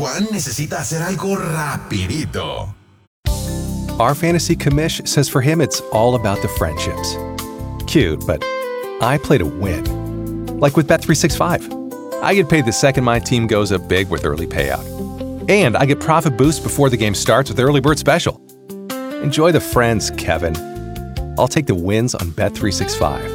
Juan necesita hacer algo rapidito. Our fantasy commish says for him it's all about the friendships. Cute, but I play to win. Like with Bet365. I get paid the second my team goes up big with early payout. And I get profit boost before the game starts with Early Bird Special. Enjoy the friends, Kevin. I'll take the wins on Bet365.